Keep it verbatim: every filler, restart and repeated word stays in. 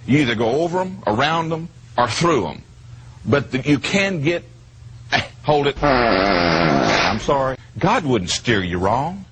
You either go over them, around them, or through them. But the, you can get... Hold it. I'm sorry. God wouldn't steer you wrong.